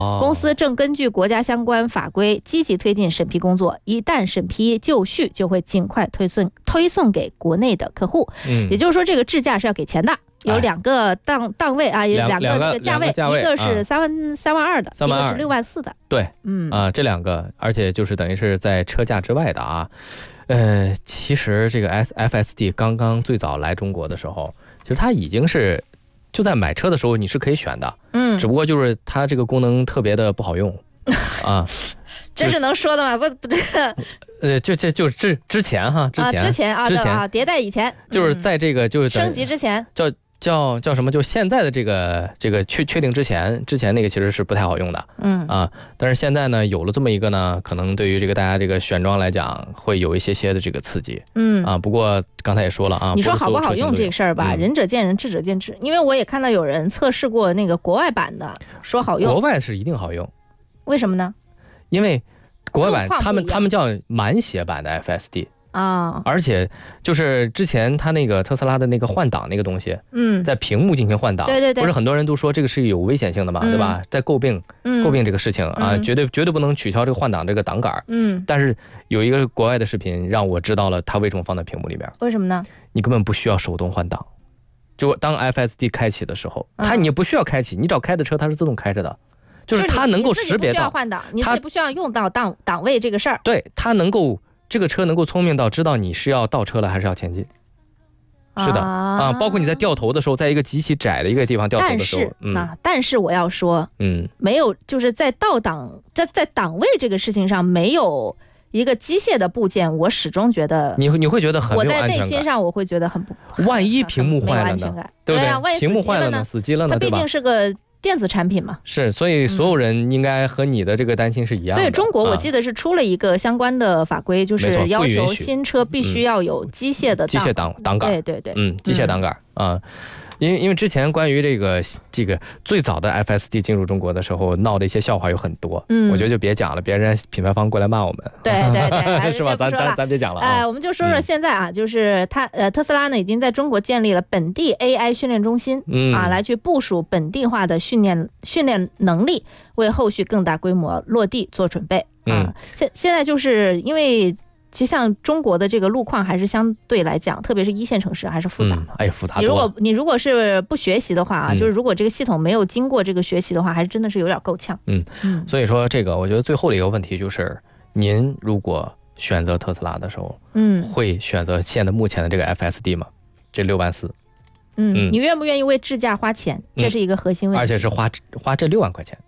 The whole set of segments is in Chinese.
公司正根据国家相关法规积极推进审批工作，一旦审批就绪，就会尽快推送给国内的客户。也就是说，这个制价是要给钱的。有2个档位啊，有2个这个价位，一个是3万2的，一个是6万4的。 对，这2个，而且就是等于是在车价之外的啊。其实这个 FSD 刚刚最早来中国的时候，其实它已经是就在买车的时候你是可以选的，只不过就是它这个功能特别的不好用啊。 这是能说的吗？不就之前哈，之前迭代以前， 就是在这个就是升级之前叫什么？就现在的这个确定之前那个其实是不太好用的，但是现在呢有了这么一个呢，可能对于这个大家这个选装来讲会有一些的这个刺激，不过刚才也说了啊， 你说好不好用这个事儿吧，仁者见仁，智者见智，因为我也看到有人测试过那个国外版的，说好用， 国外是一定好用， 为什么呢？ 因为国外版他们叫满血版的 FSD。而且就是之前他那个特斯拉的那个换挡那个东西，在屏幕进行换挡， 对， 不是很多人都说这个是有危险性的嘛，对吧？在诟病这个事情啊，绝对不能取消这个换挡这个挡杆。但是有一个国外的视频让我知道了它为什么放在屏幕里边。 为什么呢？ 你根本不需要手动换挡，就当 FSD 开启的时候，你不需要开启，你只要开的车它是自动开着的。就是它能够识别到， 你自己不需要用到档位这个事儿。 对，它能够这个车能够聪明到知道你是要倒车了还是要前进。是的包括你在掉头的时候，在一个极其窄的一个地方掉头的时候， 但是我要说，没有，就是在在档位这个事情上没有一个机械的部件，我始终觉得你会觉得很没有安全感。 我在内心上我会觉得很不， 万一屏幕坏了呢？对不对？ 万一屏幕坏了呢？死机了呢？ 它毕竟是个电子产品嘛， 是，所以所有人应该和你的这个担心是一样的。 所以中国我记得是出了一个相关的法规，就是要求新车必须要有机械的挡杆， 对， 机械挡杆啊。因为之前关于这个最早的 FSD 进入中国的时候闹的一些笑话有很多，我觉得就别讲了，别人品牌方过来骂我们。 对， 是吧？咱别讲了我们就说说现在啊，就是特斯拉呢已经在中国建立了本地 AI 训练中心，来去部署本地化的训练能力，为后续更大规模落地做准备。现在就是因为。其实像中国的这个路况还是相对来讲，特别是1线城市还是复杂。 复杂多。 你如果是不学习的话就是如果这个系统没有经过这个学习的话，还是真的是有点够呛。 所以说这个我觉得最后的一个问题就是，您如果选择特斯拉的时候，会选择目前的这个 FSD 吗？这6万4。 你愿不愿意为智驾花钱？这是一个核心问题。 而且是花这6万块钱。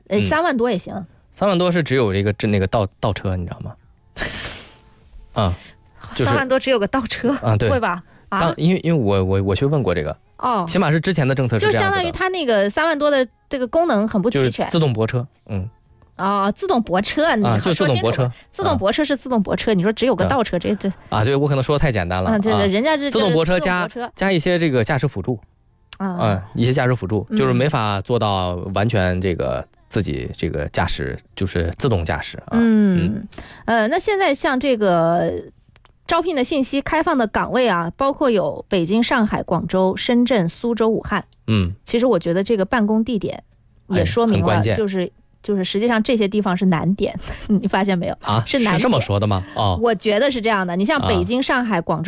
3万多也行。 3万多是只有那个倒车，你知道吗？ 3万多只有个倒车对， 会吧？ 因为我去问过这个，起码是之前的政策是这样子的， 就相当于它那个3万多的这个功能很不齐全， 自动泊车， 自动泊车，你就自动泊车， 自动泊车是自动泊车，你说只有个倒车，这对，我可能说的太简单了， 人家是自动泊车加一些这个驾驶辅助，一些驾驶辅助就是没法做到完全这个。自己这个驾驶就是自动驾驶那现在像这个招聘的信息开放的岗位啊，包括有北京、上海、广州、深圳、苏州、武汉。其实我觉得这个办公地点也说明了，就是实际上这些地方是难点，你发现没有？是难点， 是这么说的吗？ 我觉得是这样的。你像北京、上海、广州。